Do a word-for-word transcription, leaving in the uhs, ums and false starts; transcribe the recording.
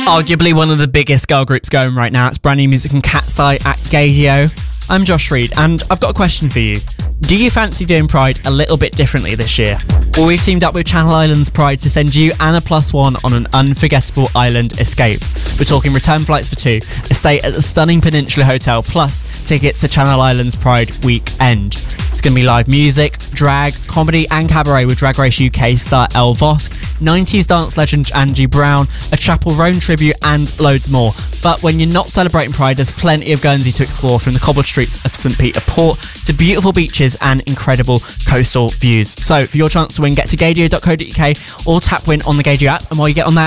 Arguably one of the biggest girl groups going right now. It's brand new music from Cat's Eye at Gaydio. I'm Josh Reed, and I've got a question for you. Do you fancy doing Pride a little bit differently this year? Well, we've teamed up with Channel Islands Pride to send you and a plus one on an unforgettable island escape. We're talking return flights for two, a stay at the stunning Peninsula Hotel, plus tickets to Channel Islands Pride weekend. It's going to be live music, drag, comedy and cabaret with Drag Race U K star Elle Vosk, nineties dance legend Angie Brown, a Chapel Roan tribute and loads more. But when you're not celebrating Pride, there's plenty of Guernsey to explore, from the cobbled streets of St Peter Port to beautiful beaches and incredible coastal views. So for your chance to win, get to gaydio dot co dot uk or tap win on the Gaydio app, and while you get on that,